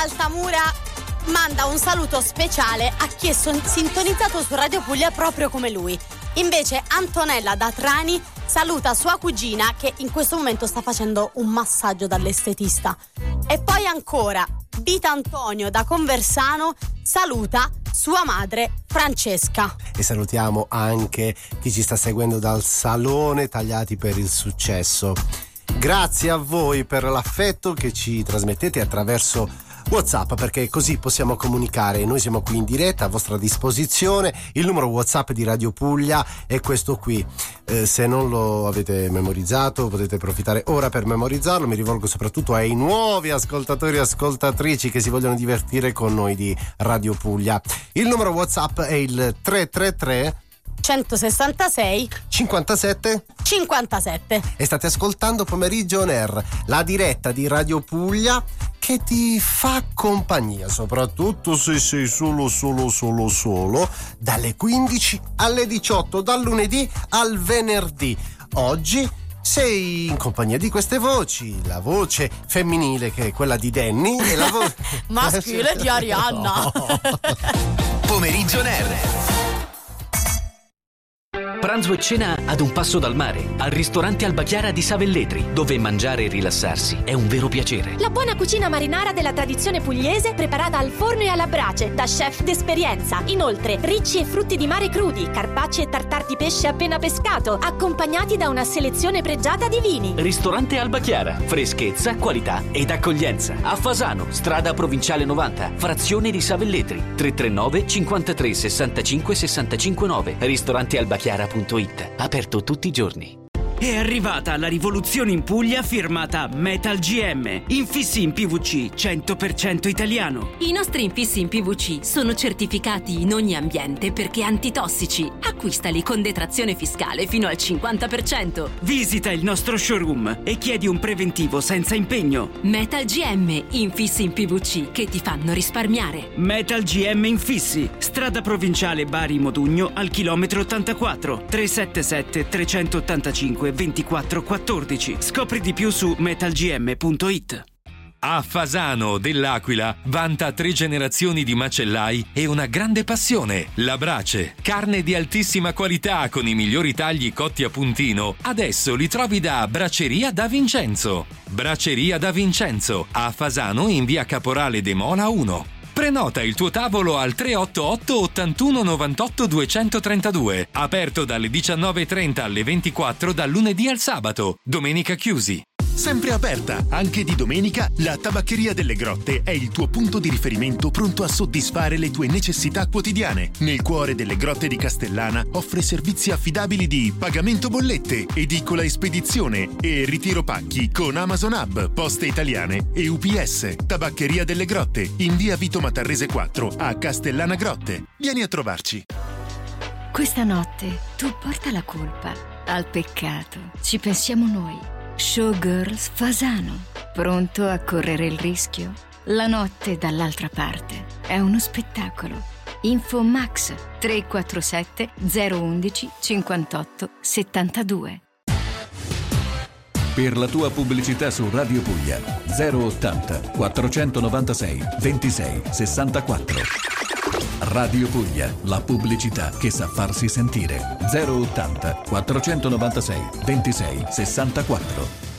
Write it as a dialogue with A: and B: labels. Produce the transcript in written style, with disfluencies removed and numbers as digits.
A: Altamura manda un saluto speciale a chi è sintonizzato su Radio Puglia proprio come lui. Invece Antonella da Trani saluta sua cugina che in questo momento sta facendo un massaggio dall'estetista. E poi ancora Vita Antonio da Conversano saluta sua madre Francesca.
B: E salutiamo anche chi ci sta seguendo dal Salone Tagliati per il Successo. Grazie a voi per l'affetto che ci trasmettete attraverso WhatsApp, perché così possiamo comunicare. Noi siamo qui in diretta a vostra disposizione. Il numero WhatsApp di Radio Puglia è questo qui. Se non lo avete memorizzato potete approfittare ora per memorizzarlo. Mi rivolgo soprattutto ai nuovi ascoltatori e ascoltatrici che si vogliono divertire con noi di Radio Puglia. Il numero WhatsApp è il 333
A: 166
B: 57
A: 57.
B: E state ascoltando Pomeriggio On Air, la diretta di Radio Puglia che ti fa compagnia, soprattutto se sei solo dalle 15 alle 18, dal lunedì al venerdì. Oggi sei in compagnia di queste voci, la voce femminile che è quella di Danny e la voce
A: maschile di Arianna.
B: No.
C: Pomeriggio On Air. Pranzo e cena ad un passo dal mare, al ristorante Alba Chiara di Savelletri, dove mangiare e rilassarsi è un vero piacere.
D: La buona cucina marinara della tradizione pugliese preparata al forno e alla brace da chef d'esperienza. Inoltre, ricci e frutti di mare crudi, carpacci e tartar di pesce appena pescato, accompagnati da una selezione pregiata di vini.
C: Ristorante Alba Chiara, freschezza, qualità ed accoglienza. A Fasano, strada provinciale 90, frazione di Savelletri, 339 53 65 65 9. Ristorantealbachiara.it, aperto tutti i giorni.
E: È arrivata la rivoluzione in Puglia firmata Metal GM. Infissi in PVC 100% italiano.
F: I nostri infissi in PVC sono certificati in ogni ambiente perché antitossici. Acquistali con detrazione fiscale fino al 50%.
E: Visita il nostro showroom e chiedi un preventivo senza impegno.
F: Metal GM, infissi in PVC che ti fanno risparmiare.
E: Metal GM Infissi, strada provinciale Bari Modugno al chilometro 84, 377 385 2414. Scopri di più su metalgm.it.
G: A Fasano dell'Aquila vanta 3 generazioni di macellai e una grande passione, la brace. Carne di altissima qualità con i migliori tagli cotti a puntino. Adesso li trovi da Braceria da Vincenzo. Braceria da Vincenzo, a Fasano in via Caporale de Mola 1. Prenota il tuo tavolo al 388 81 98 232. Aperto dalle 19.30 alle 24 dal lunedì al sabato. Domenica chiusi.
H: Sempre aperta, anche di domenica, la Tabaccheria delle Grotte è il tuo punto di riferimento pronto a soddisfare le tue necessità quotidiane. Nel cuore delle Grotte di Castellana offre servizi affidabili di pagamento bollette, edicola e spedizione e ritiro pacchi con Amazon Hub, Poste Italiane e UPS. Tabaccheria delle Grotte, in via Vito Matarrese 4 a Castellana Grotte. Vieni a trovarci.
I: Questa notte tu porta la colpa al peccato. Ci pensiamo noi. Showgirls Fasano, pronto a correre il rischio? La notte dall'altra parte è uno spettacolo. Info Max 347 011 58 72.
J: Per la tua pubblicità su Radio Puglia 080 496 26 64. Radio Puglia, la pubblicità che sa farsi sentire. 080 496 26 64.